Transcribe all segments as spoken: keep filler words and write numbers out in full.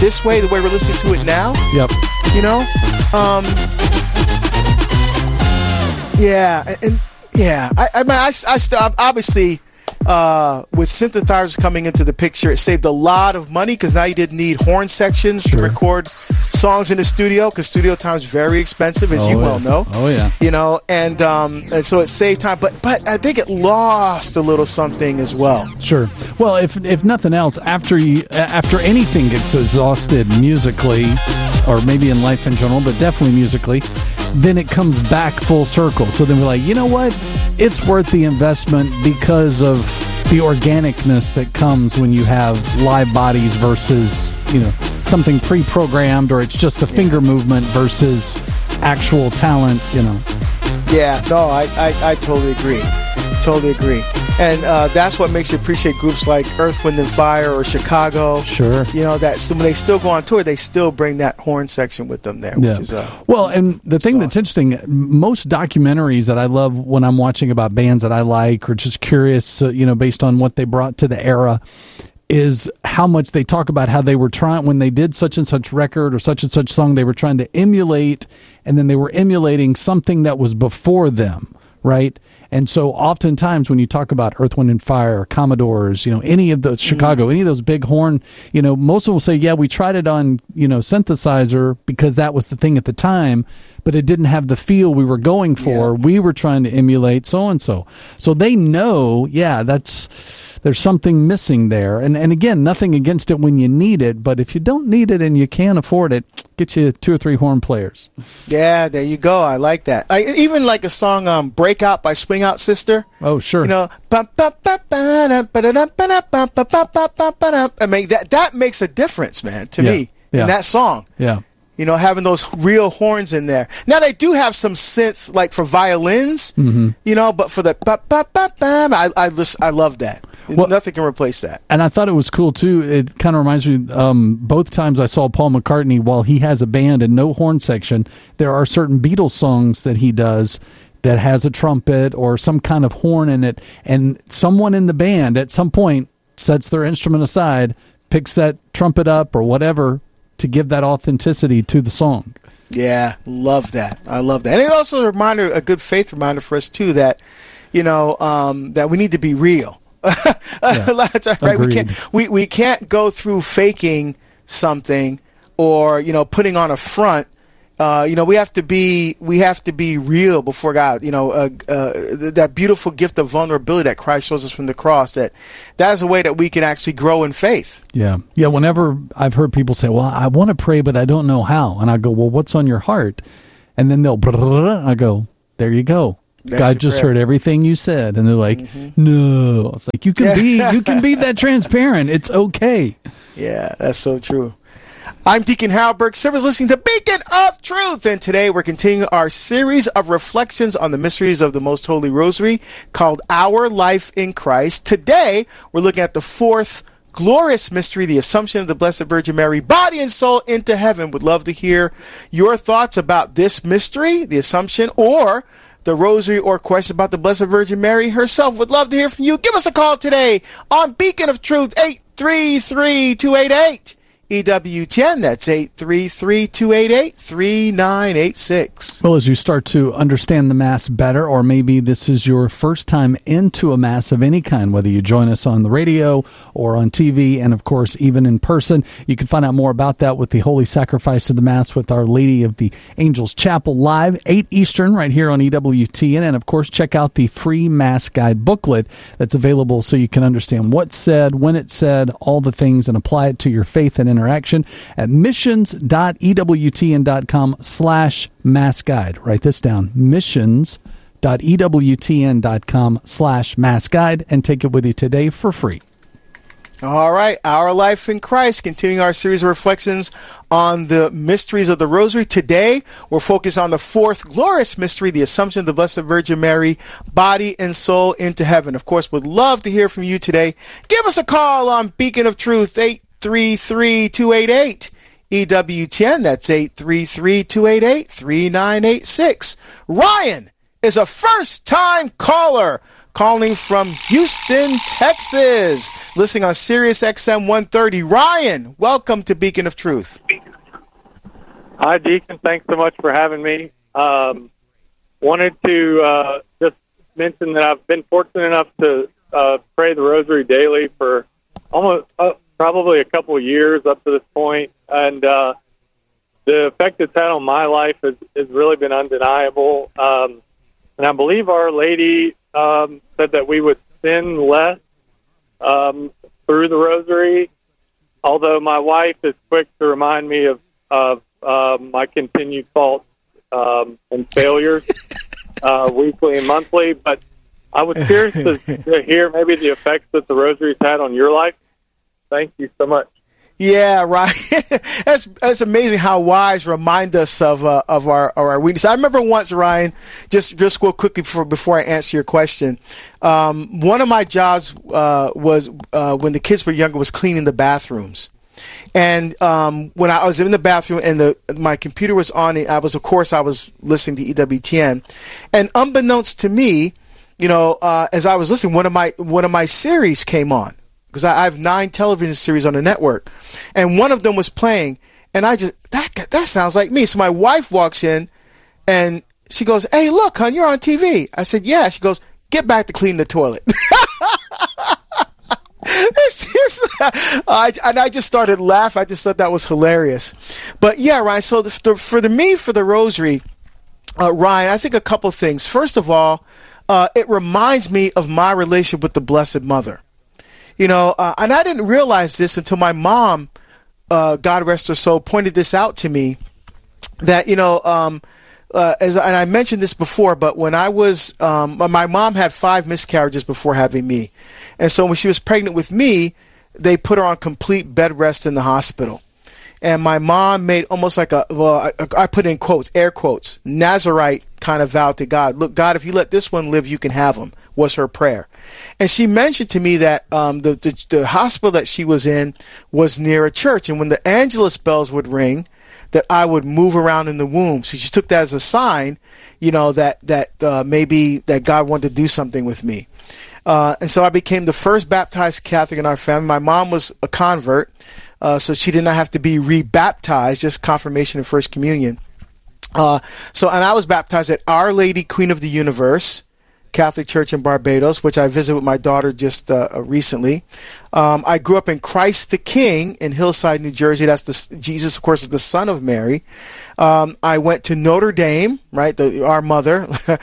this way, the way we're listening to it now. Yep. You know? Um, yeah. And, and yeah, I, I mean, I, I still, obviously, uh, with synthesizers coming into the picture, it saved a lot of money because now you didn't need horn sections sure. to record songs in the studio because studio time is very expensive, as oh, you yeah. well know. Oh, yeah. You know, and, um, and so it saved time. But, but I think it lost a little something as well. Sure. Well, if if nothing else, after you, after anything gets exhausted musically, or maybe in life in general, but definitely musically, then it comes back full circle. So then we're like, you know what? It's worth the investment because of the organicness that comes when you have live bodies versus, you know, something pre-programmed, or it's just a yeah. finger movement versus actual talent, you know. Yeah, no, I, I, I totally agree. Totally agree. And uh, that's what makes you appreciate groups like Earth, Wind and Fire or Chicago. Sure. You know, that so when they still go on tour, they still bring that horn section with them there. Which yeah. is, uh, well, and the thing that's awesome. interesting, most documentaries that I love when I'm watching about bands that I like or just curious, uh, you know, based on what they brought to the era, is how much they talk about how they were trying, when they did such and such record or such and such song, they were trying to emulate, and then they were emulating something that was before them, right? And so oftentimes when you talk about Earth, Wind and Fire, Commodores, you know, any of those, Chicago, any of those big horn, you know, most of them will say, yeah, we tried it on, you know, synthesizer because that was the thing at the time, but it didn't have the feel we were going for. Yeah. We were trying to emulate so-and-so. So they know, yeah, that's, there's something missing there. And and again, nothing against it when you need it, but if you don't need it and you can't afford it, get you two or three horn players. Yeah, there you go. I like that. I, even like a song, um, Breakout by Swing Out Sister. Oh, sure. You know, I mean, that, that makes a difference, man, to yeah. me, yeah. in that song. Yeah. You know, having those real horns in there. Now, they do have some synth, like for violins, mm-hmm. you know, but for the ba ba ba ba, I I, just, I love that. Well, nothing can replace that. And I thought it was cool, too. It kind of reminds me, um, both times I saw Paul McCartney, while he has a band and no horn section, there are certain Beatles songs that he does that has a trumpet or some kind of horn in it, and someone in the band at some point sets their instrument aside, picks that trumpet up or whatever to give that authenticity to the song. Yeah, love that. I love that. And it's also a reminder, a good faith reminder for us, too, that, you know, um, that we need to be real. Yeah. right? We can't, we, we can't go through faking something or, you know, putting on a front. Uh, you know, we have to be we have to be real before God. You know, uh, uh, that beautiful gift of vulnerability that Christ shows us from the cross. That that is a way that we can actually grow in faith. Yeah, yeah. Whenever I've heard people say, "Well, I want to pray, but I don't know how," and I go, "Well, what's on your heart?" And then they'll, and I go, "There you go." That's God just prayer. Heard everything you said, and they're like, mm-hmm. "No." It's like you can be you can be that transparent. It's okay. Yeah, that's so true. I'm Deacon Harold Burke. Servers listening to Beacon of Truth, and today we're continuing our series of reflections on the mysteries of the Most Holy Rosary called Our Life in Christ. Today we're looking at the fourth glorious mystery, the Assumption of the Blessed Virgin Mary, body and soul into heaven. Would love to hear your thoughts about this mystery, the Assumption, or the Rosary, or questions about the Blessed Virgin Mary herself. Would love to hear from you. Give us a call today on Beacon of Truth, eight three three, two eight eight. E W ten, that's eight three three, two eight eight, three nine eight six. Well, as you start to understand the Mass better, or maybe this is your first time into a Mass of any kind, whether you join us on the radio or on T V, and of course, even in person, you can find out more about that with the Holy Sacrifice of the Mass with Our Lady of the Angels Chapel live, eight Eastern, right here on E W T N. And of course, check out the free Mass Guide booklet that's available so you can understand what's said, when it's said, all the things, and apply it to your faith and interaction at missions.ewtn.com slash mass guide. Write this down, missions.ewtn.com slash mass guide, and take it with you today for free. All right, Our Life in Christ, continuing our series of reflections on the mysteries of the Rosary. Today, we're focused on the fourth glorious mystery, the Assumption of the Blessed Virgin Mary, body and soul into heaven. Of course, would love to hear from you today. Give us a call on Beacon of Truth, eight three three, two eight eight, E W ten. That's eight three three, two eight eight, three nine eight six. Ryan is a first-time caller calling from Houston, Texas, listening on Sirius X M one thirty. Ryan, welcome to Beacon of Truth. Hi, Deacon. Thanks so much for having me. Um, wanted to uh, just mention that I've been fortunate enough to uh, pray the Rosary daily for almost uh, probably a couple of years up to this point, and uh, the effect it's had on my life has, has really been undeniable. Um, and I believe Our Lady um, said that we would sin less um, through the Rosary, although my wife is quick to remind me of, of uh, my continued faults um, and failures uh, weekly and monthly. But I was curious to, to hear maybe the effects that the Rosary's had on your life. Thank you so much. Yeah, right. that's that's amazing how wives remind us of uh, of our of our weakness. I remember once, Ryan, just just real quickly before before I answer your question. Um, one of my jobs uh, was uh, when the kids were younger was cleaning the bathrooms, and um, when I was in the bathroom and the my computer was on, I was of course I was listening to E W T N, and unbeknownst to me, you know, uh, as I was listening, one of my one of my series came on. Because I have nine television series on the network, and one of them was playing, and I just that that sounds like me. So my wife walks in, and she goes, "Hey, look, hon, you're on T V." I said, "Yeah." She goes, "Get back to cleaning the toilet." It's just, I, and I just started laughing. I just thought that was hilarious. But yeah, Ryan. So the, the, for the me for the Rosary, uh, Ryan, I think a couple things. First of all, uh, it reminds me of my relationship with the Blessed Mother. You know, uh, and I didn't realize this until my mom, uh, God rest her soul, pointed this out to me that, you know, um, uh, as, and I mentioned this before, but when I was, um, my mom had five miscarriages before having me. And so when she was pregnant with me, they put her on complete bed rest in the hospital. And my mom made almost like a, well, I, I put in quotes, air quotes, Nazarite kind of vow to God. Look, God, if you let this one live, you can have him, was her prayer. And she mentioned to me that um, the, the the hospital that she was in was near a church. And when the Angelus bells would ring, that I would move around in the womb. So she took that as a sign, you know, that, that uh, maybe that God wanted to do something with me. Uh, and so I became the first baptized Catholic in our family. My mom was a convert. Uh, so she did not have to be rebaptized, just confirmation and First Communion. Uh, so, and I was baptized at Our Lady Queen of the Universe Catholic Church in Barbados, which I visited with my daughter just uh, recently. Um, I grew up in Christ the King in Hillside, New Jersey. That's the Jesus, of course, is the son of Mary. Um, I went to Notre Dame, right, the, our mother. uh,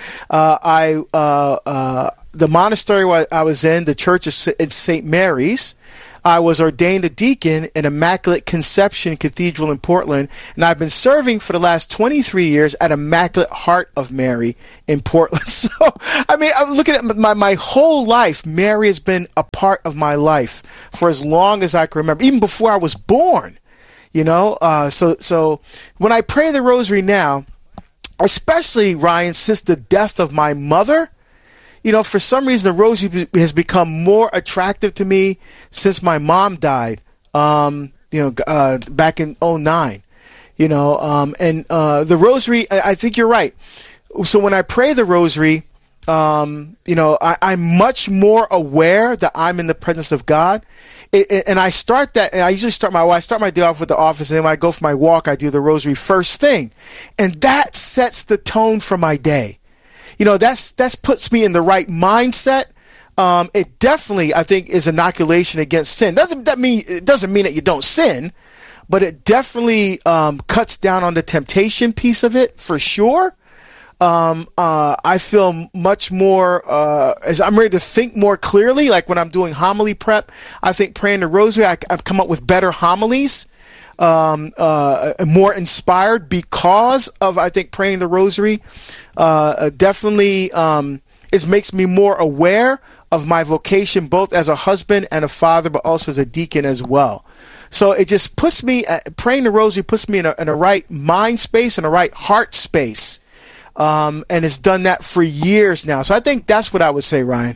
I uh, uh, the monastery where I was in, the church is in Saint Mary's. I was ordained a deacon in Immaculate Conception Cathedral in Portland, and I've been serving for the last twenty-three years at Immaculate Heart of Mary in Portland. So, I mean, I'm looking at my, my whole life. Mary has been a part of my life for as long as I can remember, even before I was born, you know? Uh, so, so when I pray the Rosary now, especially, Ryan, since the death of my mother, you know, for some reason, the Rosary has become more attractive to me since my mom died, um, you know, uh, back in oh nine, you know, um, and uh, the Rosary, I, I think you're right. So when I pray the Rosary, um, you know, I, I'm much more aware that I'm in the presence of God. It, it, and I start that, I usually start my, well, I start my day off with the office, and then when I go for my walk, I do the Rosary first thing. And that sets the tone for my day. You know, that's that's puts me in the right mindset. Um, it definitely, I think, is inoculation against sin. Doesn't that mean it doesn't mean that you don't sin, but it definitely um, cuts down on the temptation piece of it for sure. Um, uh, I feel much more uh, as I'm ready to think more clearly. Like when I'm doing homily prep, I think praying the Rosary, I, I've come up with better homilies. Um, uh, more inspired because of, I think, praying the Rosary, uh, definitely, um, it makes me more aware of my vocation, both as a husband and a father, but also as a deacon as well. So it just puts me, uh, praying the Rosary puts me in a, in a right mind space and a right heart space. Um, and it's done that for years now. So I think that's what I would say, Ryan.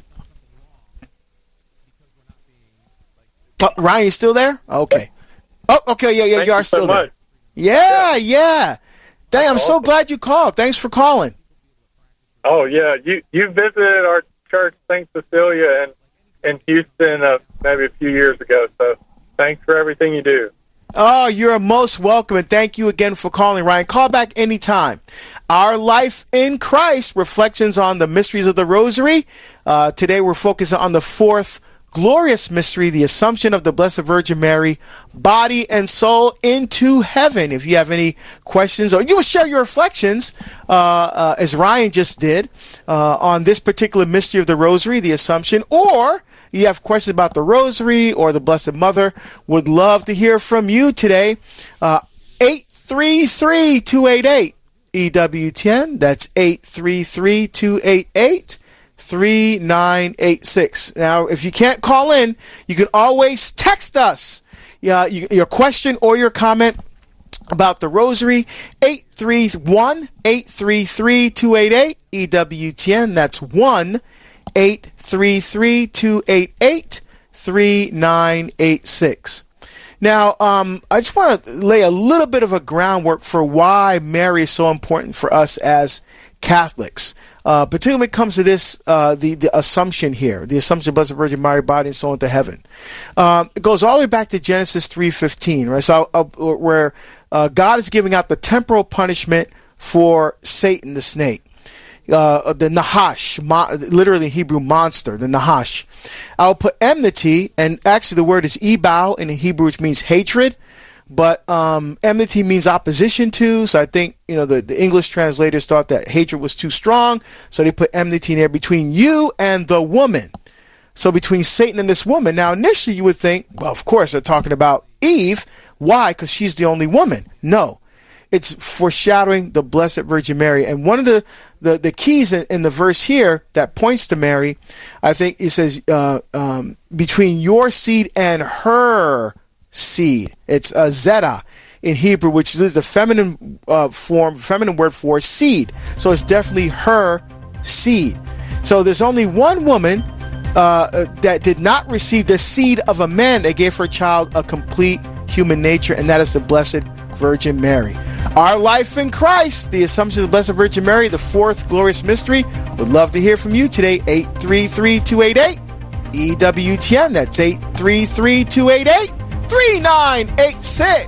Oh, Ryan, you still there? Okay. Oh, okay, yeah, yeah, Thank you are you so still there. much. Yeah, yeah. Dang, I'm so glad you called. Thanks for calling. Oh, yeah. You you visited our church, Saint Cecilia, in, in Houston uh, maybe a few years ago. So thanks for everything you do. Oh, you're most welcome, and thank you again for calling, Ryan. Call back anytime. Our Life in Christ, Reflections on the Mysteries of the Rosary. Uh, today we're focusing on the fourth glorious mystery, the Assumption of the Blessed Virgin Mary, body and soul into heaven. If you have any questions, or you will share your reflections, uh, uh, as Ryan just did, uh, on this particular mystery of the Rosary, the Assumption, or you have questions about the Rosary or the Blessed Mother, would love to hear from you today. Uh, eight three three, two eight eight, E W T N. That's eight three three, two eight eight, three nine eight six. Now, if you can't call in, you can always text us uh, you, your question or your comment about the Rosary, eight three one, eight three three, two eight eight, E W T N. That's one eight three three, two eight eight, three nine eight six. Now, um, I just want to lay a little bit of a groundwork for why Mary is so important for us as Catholics. Uh, particularly when it comes to this, uh, the, the assumption here, the assumption of Blessed Virgin Mary, body and soul into heaven. Um, it goes all the way back to Genesis three fifteen, right? So, uh, where uh, God is giving out the temporal punishment for Satan, the snake. Uh, the Nahash, mo- literally Hebrew monster, the Nahash. I'll put enmity, and actually the word is ebal in Hebrew, which means hatred. But um, enmity means opposition to, so I think, you know, the, the English translators thought that hatred was too strong, so they put enmity in there between you and the woman. So between Satan and this woman. Now, initially you would think, well, of course, they're talking about Eve. Why? Because she's the only woman. No. It's foreshadowing the Blessed Virgin Mary. And one of the, the, the keys in, in the verse here that points to Mary, I think it says, uh, um, between your seed and her seed. It's a zeta in Hebrew, which is the feminine uh, form, feminine word for seed. So it's definitely her seed. So there's only one woman uh, that did not receive the seed of a man that gave her child a complete human nature, and that is the Blessed Virgin Mary. Our Life in Christ, the Assumption of the Blessed Virgin Mary, the fourth glorious mystery. Would love to hear from you today. eight three three, two eight eight, E W T N. That's eight three three, two eight eight, three nine eight six.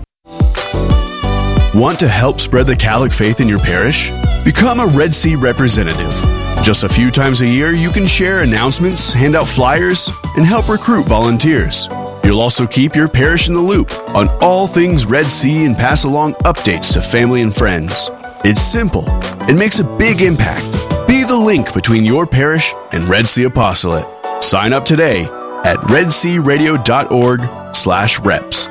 Want to help spread the Catholic faith in your parish? Become a Red Sea representative. Just a few times a year, you can share announcements, hand out flyers, and help recruit volunteers. You'll also keep your parish in the loop on all things Red Sea and pass along updates to family and friends. It's simple. It makes a big impact. Be the link between your parish and Red Sea Apostolate. Sign up today at redsearadio.org slash reps.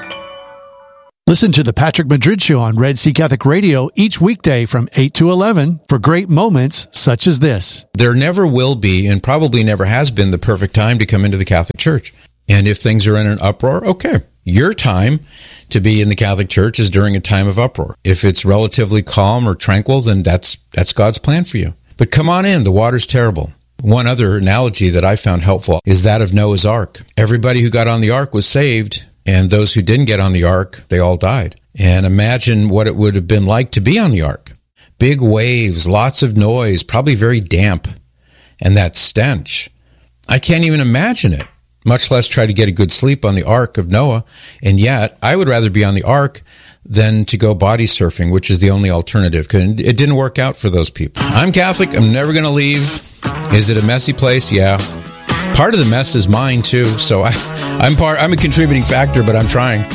Listen to the Patrick Madrid Show on Red Sea Catholic Radio each weekday from eight to eleven for great moments such as this. There never will be, and probably never has been, the perfect time to come into the Catholic Church. And if things are in an uproar, okay. Your time to be in the Catholic Church is during a time of uproar. If it's relatively calm or tranquil, then that's that's God's plan for you. But come on in, the water's terrible. One other analogy that I found helpful is that of Noah's Ark. Everybody who got on the ark was saved, and those who didn't get on the ark, they all died. And imagine what it would have been like to be on the ark. Big waves, lots of noise, probably very damp, and that stench. I can't even imagine it, much less try to get a good sleep on the Ark of Noah. And yet, I would rather be on the Ark than to go body surfing, which is the only alternative, because it didn't work out for those people. I'm Catholic. I'm never going to leave. Is it a messy place? Yeah. Part of the mess is mine, too. So I, I'm part. I'm a contributing factor, but I'm trying.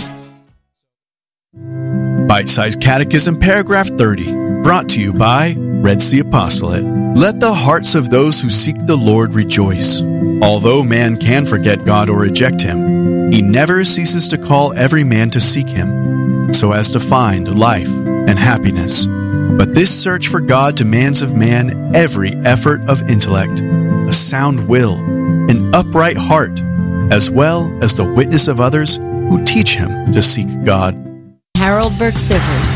Bite-sized Catechism, paragraph thirty, brought to you by Red Sea Apostolate. Let the hearts of those who seek the Lord rejoice. Although man can forget God or reject him, he never ceases to call every man to seek him, so as to find life and happiness. But this search for God demands of man every effort of intellect, a sound will, an upright heart, as well as the witness of others who teach him to seek God. Harold Burke Sivers,